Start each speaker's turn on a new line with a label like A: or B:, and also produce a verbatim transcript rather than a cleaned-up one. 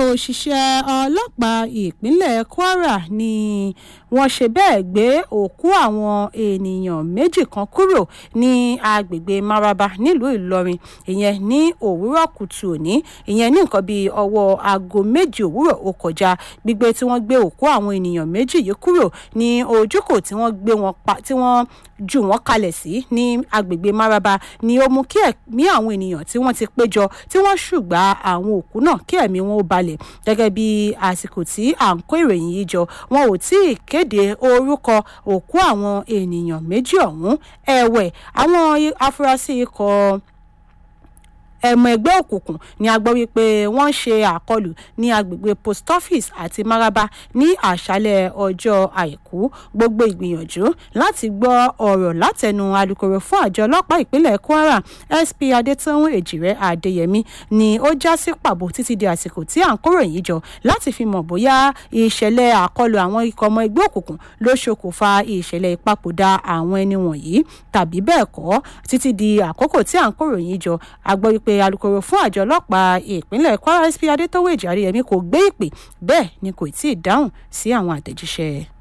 A: òṣìṣẹ́ ọlọ́pàá ìpínlẹ̀ Kwara ni wọ́n ṣe bẹ́ẹ̀ gbé òkú àwọn ènìyàn méjì kan kúrò ní agbègbè Maraba nílùú Ìlọrin ìyẹn ní òwúrọ̀ kùtù òní ìyẹn ní nǹkan bíi ọwọ́ aago méjì òwúrọ̀ ó kọjá. Gbígbé tí wọ́n gbé òkú àwọn ènìyàn méjì yìí kúrò ní ojúkò tí wọ́n gbé wọn pa tí wọ́n jù wọ́n kalẹ̀ sí ní agbègbè Maraba ni ó mú kí ẹ̀mí àwọn ènìyàn tí wọ́n ti péjọ tí wọ́n ṣùgbà àwọn òkú náà kí ẹ̀mí wọn ó balẹ̀. Gẹ́gẹ́ bí àsìkò tí à ń kó ìròyìn yìí jọ, wọn ò tí ì kéde orúkọ òkú àwọn ènìyàn méjì ọ̀hún. Ẹ̀wẹ̀, àwọn afurasí ikọ̀ ẹmọ ẹgbẹ́ òkùnkùn ni a gbọ́ wípé wọ́n ṣe àkọlù ní agbègbè post office àti Maraba ní àṣálẹ́ ọjọ́ àìkú. Gbogbo ìgbìyànjú láti gbọ́ ọ̀rọ̀ látẹnu alukoro fún àjọ ọlọ́pàá ìpínlẹ̀ Kwara S P Adétọ́hún Èjìrẹ́ Adéyẹmí ni ó já sí pàbó títí di àsìkò tí à ń kóròyìn yìí jọ láti fi mọ̀ bóyá ìṣẹ̀lẹ̀ àkọlù àwọn ikọ̀ ọmọ ẹgbẹ́ òkùnkùn ló ṣokùnfà ìṣẹ̀lẹ̀ ìpapòdà àwọn ẹni wọ̀nyí tàbí bẹ́ẹ̀ kọ́. Títí di àkókò tí à ń kóròyìn yìí jọ, a gbọ́ wípé alukoro fún àjọ ọlọ́pàá ìpínlẹ̀ Kwara S P Adétọ́hún Èjìrẹ́ Adéyẹmí kò gbé ìpè, bẹ́ẹ̀ ni kò tí ì dáhùn sí àwọn àtẹ̀jíṣẹ́.